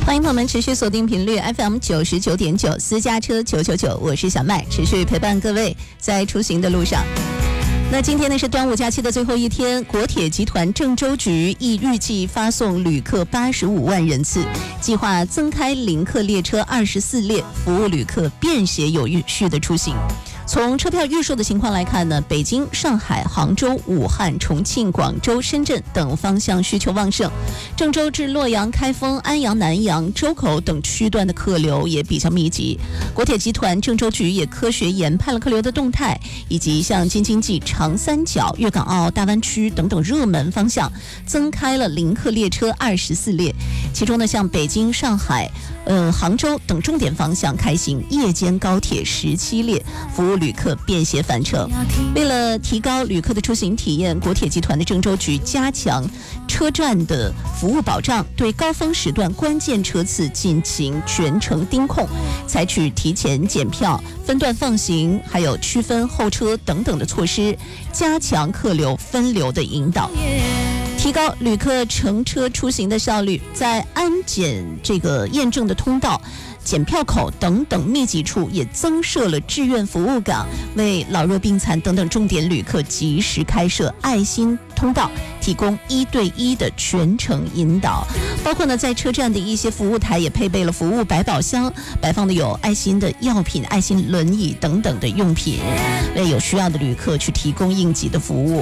欢迎朋友们持续锁定频率 FM 99.9私家车999，我是小麦，持续陪伴各位在出行的路上。那今天呢是端午假期的最后一天，国铁集团郑州局亦预计发送旅客85万人次，计划增开临客列车24列，服务旅客便携有序的出行。从车票预售的情况来看呢，北京、上海、杭州、武汉、重庆、广州、深圳等方向需求旺盛，郑州至洛阳、开封、安阳、南阳、周口等区段的客流也比较密集。国铁集团郑州局也科学研判了客流的动态，以及像京津冀、长三角、粤港澳大湾区等等热门方向，增开了临客列车24列，其中呢，像北京、上海、杭州等重点方向开行夜间高铁17列，服务旅客便携返程。为了提高旅客的出行体验，国铁集团的郑州局加强车站的服务保障，对高峰时段关键车次进行全程盯控，采取提前检票、分段放行，还有区分候车等等的措施，加强客流分流的引导，提高旅客乘车出行的效率。在安检这个验证的通道、检票口等等密集处也增设了志愿服务岗，为老弱病残等等重点旅客及时开设爱心通道，提供1对1的全程引导。包括呢，在车站的一些服务台也配备了服务百宝箱，摆放的有爱心的药品、爱心轮椅等等的用品，为有需要的旅客去提供应急的服务。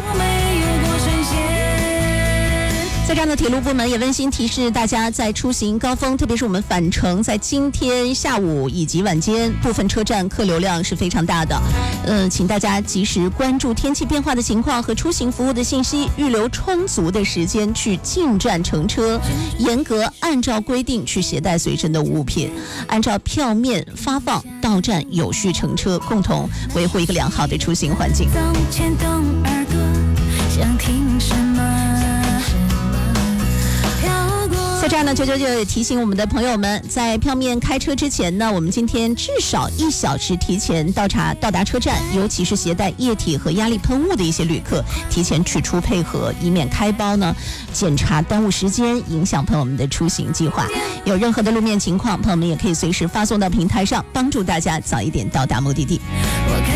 在这样的铁路部门也温馨提示大家，在出行高峰，特别是我们返程，在今天下午以及晚间，部分车站客流量是非常大的。请大家及时关注天气变化的情况和出行服务的信息，预留充足的时间去进站乘车，严格按照规定去携带随身的物品，按照票面发放到站有序乘车，共同维护一个良好的出行环境。 牵动耳朵，想听什么？ 在这儿呢，999也提醒我们的朋友们，在票面开车之前呢，我们今天至少1小时提前到达车站，尤其是携带液体和压力喷雾的一些旅客，提前取出配合，以免开包呢检查耽误时间，影响朋友们的出行计划。有任何的路面情况，朋友们也可以随时发送到平台上，帮助大家早一点到达目的地。